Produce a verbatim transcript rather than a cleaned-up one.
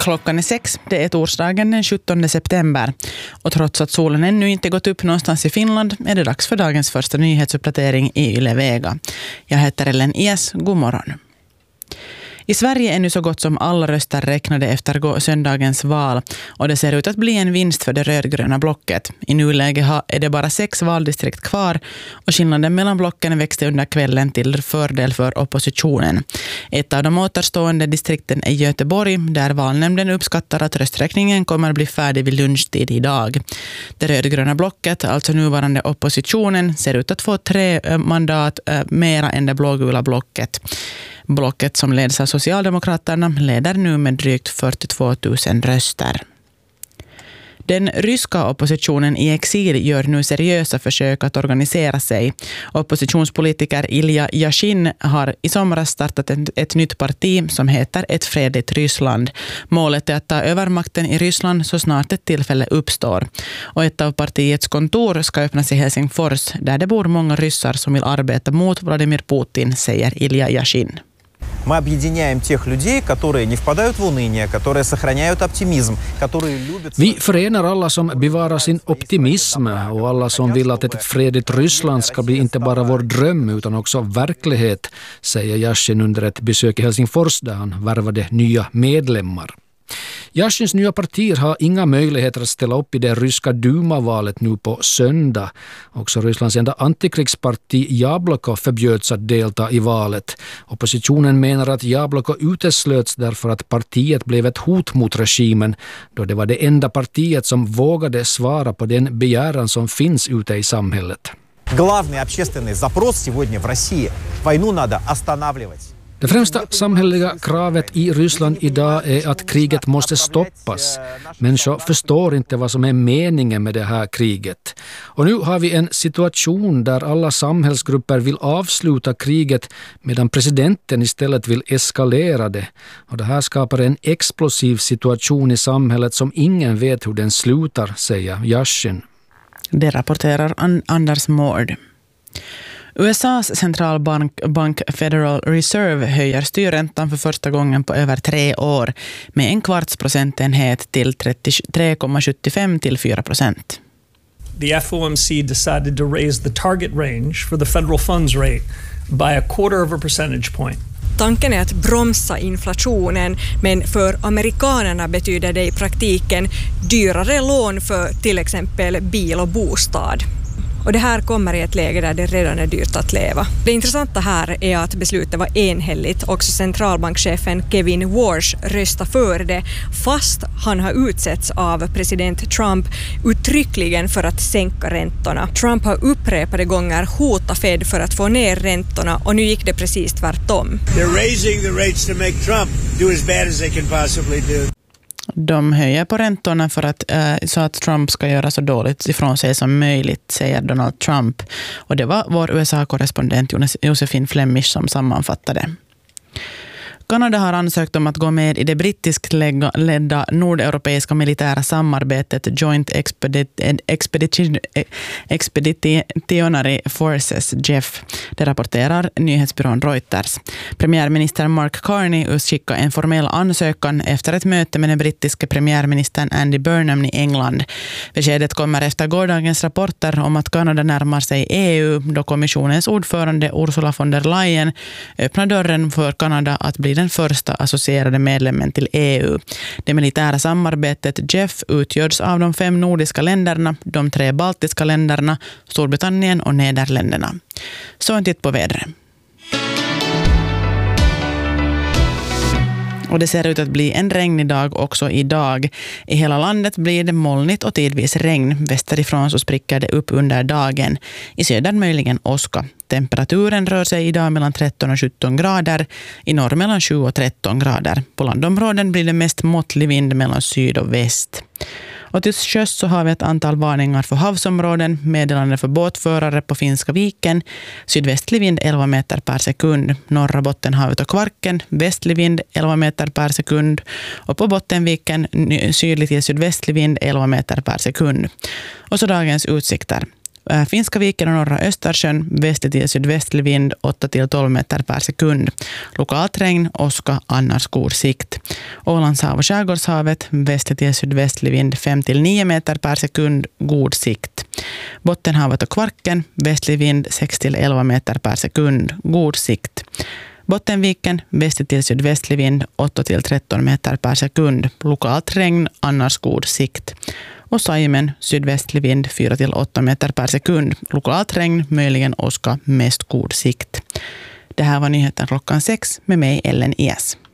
Klockan är sex, det är torsdagen den sjuttonde september. Och trots att solen ännu inte gått upp någonstans i Finland är det dags för dagens första nyhetsuppdatering i Yle Vega. Jag heter Ellen Ies, god morgon. I Sverige är nu så gott som alla röster räknade efter söndagens val och det ser ut att bli en vinst för det rödgröna blocket. I nuläget är det bara sex valdistrikt kvar och skillnaden mellan blocken växte under kvällen till fördel för oppositionen. Ett av de återstående distrikten är Göteborg där valnämnden uppskattar att rösträkningen kommer att bli färdig vid lunchtid idag. Det rödgröna blocket, alltså nuvarande oppositionen, ser ut att få tre mandat mera än det blågula blocket. Blocket som leds av Socialdemokraterna leder nu med drygt fyrtiotvå tusen röster. Den ryska oppositionen i exil gör nu seriösa försök att organisera sig. Oppositionspolitiker Ilja Yashin har i somras startat ett, ett nytt parti som heter Ett fredligt Ryssland. Målet är att ta över makten i Ryssland så snart ett tillfälle uppstår. Och ett av partiets kontor ska öppnas i Helsingfors där det bor många ryssar som vill arbeta mot Vladimir Putin, säger Ilja Yashin. Мы объединяем тех людей, которые не впадают в уныние, которые сохраняют оптимизм, которые любят... Vi förenar alla som bevarar sin optimism och alla som vill att ett fredligt Ryssland ska bli inte bara vår dröm utan också verklighet, säger Yashin under ett besök i Helsingfors där han värvade nya medlemmar. Yashins nya partier har inga möjligheter att ställa upp i det ryska Duma-valet nu på söndag. Också Rysslands enda antikrigsparti Jabloko förbjöds att delta i valet. Oppositionen menar att Jabloko uteslöts därför att partiet blev ett hot mot regimen då det var det enda partiet som vågade svara på den begäran som finns ute i samhället. Главный общественный запрос сегодня в России. Войну надо останавливать. Det främsta samhälleliga kravet i Ryssland idag är att kriget måste stoppas. Människor förstår inte vad som är meningen med det här kriget. Och nu har vi en situation där alla samhällsgrupper vill avsluta kriget medan presidenten istället vill eskalera det. Och det här skapar en explosiv situation i samhället som ingen vet hur den slutar, säger Yashin. Det rapporterar Anders Mård. U S A:s centralbank bank Federal Reserve höjer styrräntan för första gången på över tre år med en kvarts procentenhet till tre komma sjuttiofem till fyra procent. The F O M C decided to raise the target range for the federal funds rate by a quarter of a percentage point. Tanken är att bromsa inflationen, men för amerikanerna betyder det i praktiken dyrare lån för till exempel bil och bostad. Och det här kommer i ett läge där det redan är dyrt att leva. Det intressanta här är att beslutet var enhälligt. Också centralbankchefen Kevin Warsh röstade för det fast han har utsetts av president Trump uttryckligen för att sänka räntorna. Trump har upprepade gånger hotat Fed för att få ner räntorna och nu gick det precis tvärtom. They're raising the rates to make Trump do as bad as they can possibly do. De höjer på räntorna för att, eh, så att Trump ska göra så dåligt ifrån sig som möjligt, säger Donald Trump. Och det var vår U S A-korrespondent Josefin Flemish som sammanfattade. Kanada har ansökt om att gå med i det brittiskt ledda nordeuropeiska militära samarbetet Joint Expedition, Expeditionary Forces, J E F. Det rapporterar nyhetsbyrån Reuters. Premiärminister Mark Carney utskickade en formell ansökan efter ett möte med den brittiska premiärministern Andy Burnham i England. Beskedet kommer efter gårdagens rapporter om att Kanada närmar sig E U då kommissionens ordförande Ursula von der Leyen öppnar dörren för Kanada att bli den första associerade medlemmen till E U. Det militära samarbetet J E F utgörs av de fem nordiska länderna, de tre baltiska länderna, Storbritannien och Nederländerna. Så en titt på vädret. Och det ser ut att bli en regnig dag också idag. I hela landet blir det molnigt och tidvis regn. Västerifrån så spricker det upp under dagen. I södern möjligen åska. Temperaturen rör sig idag mellan tretton och sjutton grader. I norr mellan sju och tretton grader. På landområden blir det mest måttlig vind mellan syd och väst. Och till sjöss så har vi ett antal varningar för havsområden, meddelande för båtförare på Finska viken, sydvästlig vind elva meter per sekund, norra Bottenhavet och Kvarken, västlig vind elva meter per sekund och på Bottenviken sydlig till sydvästlig vind elva meter per sekund. Och så dagens utsikter. Finska viken och norra Östersjön, västlig till sydvästlig vind åtta till tolv meter per sekund. Lokalt regn, åska, annars god sikt. Ålandshav och Skärgårdshavet, västlig till sydvästlig vind fem till nio meter per sekund, god sikt. Bottenhavet och Kvarken, västlig vind sex till elva meter per sekund, god sikt. Bottenviken, västlig till sydvästlig vind åtta till tretton meter per sekund, lokalt regn, annars god sikt. Och Saimen, sydvästlig vind fyra till åtta meter per sekund, lokalt regn, möjligen åska, mest god sikt. Det här var nyheten klockan sex med mig Ellen Ies.